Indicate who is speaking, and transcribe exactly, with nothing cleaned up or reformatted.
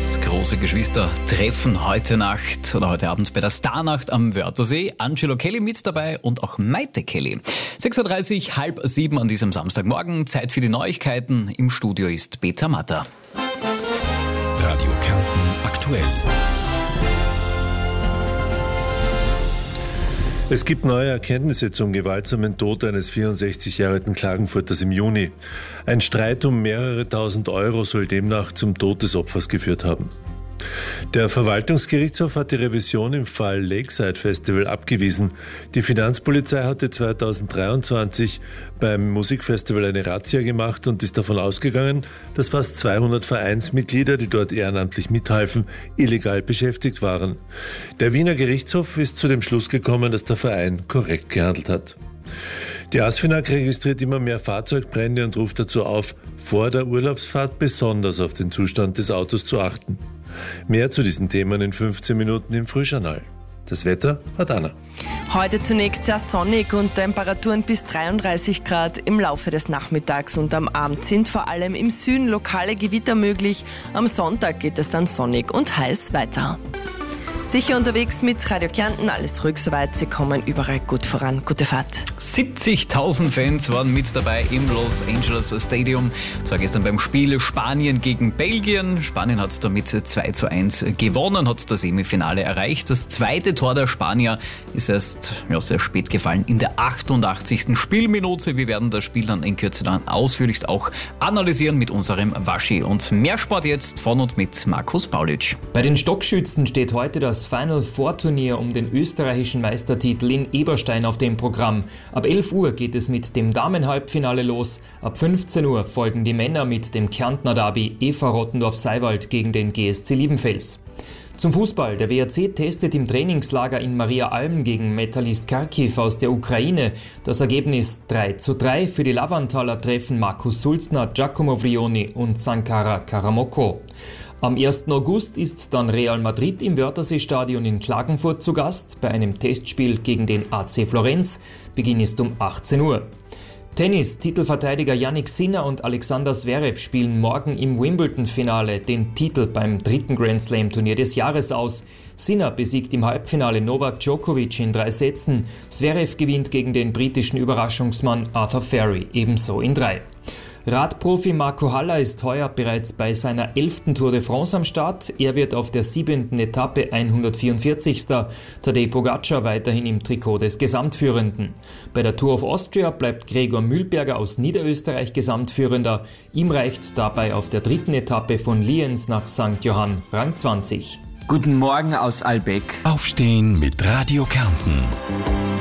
Speaker 1: Das große Geschwistertreffen heute Nacht oder heute Abend bei der Starnacht am Wörthersee. Angelo Kelly mit dabei und auch Maite Kelly. sechs Uhr dreißig, halb sieben an diesem Samstagmorgen. Zeit für die Neuigkeiten. Im Studio ist Peter Matter.
Speaker 2: Radio Kärnten aktuell.
Speaker 3: Es gibt neue Erkenntnisse zum gewaltsamen Tod eines vierundsechzig Jahre alten Klagenfurters im Juni. Ein Streit um mehrere tausend Euro soll demnach zum Tod des Opfers geführt haben. Der Verwaltungsgerichtshof hat die Revision im Fall Lakeside Festival abgewiesen. Die Finanzpolizei hatte zweitausenddreiundzwanzig beim Musikfestival eine Razzia gemacht und ist davon ausgegangen, dass fast zweihundert Vereinsmitglieder, die dort ehrenamtlich mithalfen, illegal beschäftigt waren. Der Wiener Gerichtshof ist zu dem Schluss gekommen, dass der Verein korrekt gehandelt hat. Die ASFINAG registriert immer mehr Fahrzeugbrände und ruft dazu auf, vor der Urlaubsfahrt besonders auf den Zustand des Autos zu achten. Mehr zu diesen Themen in fünfzehn Minuten im Frühjournal. Das Wetter hat Anna.
Speaker 4: Heute zunächst sehr sonnig und Temperaturen bis dreiunddreißig Grad. Im Laufe des Nachmittags und am Abend sind vor allem im Süden lokale Gewitter möglich. Am Sonntag geht es dann sonnig und heiß weiter. Sicher unterwegs mit Radio Kärnten, alles ruhig soweit, Sie kommen überall gut voran. Gute Fahrt.
Speaker 1: siebzigtausend Fans waren mit dabei im Los Angeles Stadium. Das war gestern beim Spiel Spanien gegen Belgien. Spanien hat damit zwei zu eins gewonnen, hat das Semifinale erreicht. Das zweite Tor der Spanier ist erst ja, sehr spät gefallen, in der achtundachtzigsten Spielminute. Wir werden das Spiel dann in Kürze dann ausführlichst auch analysieren mit unserem Waschi. Und mehr Sport jetzt von und mit Markus Paulitsch.
Speaker 5: Bei den Stockschützen steht heute das Final Four Turnier um den österreichischen Meistertitel in Eberstein auf dem Programm. Ab elf Uhr geht es mit dem Damenhalbfinale los. Ab fünfzehn Uhr folgen die Männer mit dem Kärntner Derby E V Rottendorf-Seiwald gegen den G S C Liebenfels. Zum Fußball. Der W R C testet im Trainingslager in Maria Alm gegen Metallist Kharkiv aus der Ukraine. Das Ergebnis drei zu drei. Für die Lavantaler treffen Markus Sulzner, Giacomo Vrioni und Sankara Karamoko. Am ersten August ist dann Real Madrid im Wörthersee-Stadion in Klagenfurt zu Gast bei einem Testspiel gegen den A C Florenz. Beginn ist um achtzehn Uhr. Tennis. Titelverteidiger Jannik Sinner und Alexander Zverev spielen morgen im Wimbledon-Finale den Titel beim dritten Grand Slam-Turnier des Jahres aus. Sinner besiegt im Halbfinale Novak Djokovic in drei Sätzen. Zverev gewinnt gegen den britischen Überraschungsmann Arthur Ferry ebenso in drei. Radprofi Marco Haller ist heuer bereits bei seiner elften Tour de France am Start. Er wird auf der siebenten Etappe hundertvierundvierzigsten Tadej Pogacar weiterhin im Trikot des Gesamtführenden. Bei der Tour of Austria bleibt Gregor Mühlberger aus Niederösterreich Gesamtführender. Ihm reicht dabei auf der dritten Etappe von Lienz nach Sankt Johann Rang zwanzig.
Speaker 6: Guten Morgen aus Albeck.
Speaker 2: Aufstehen mit Radio Kärnten.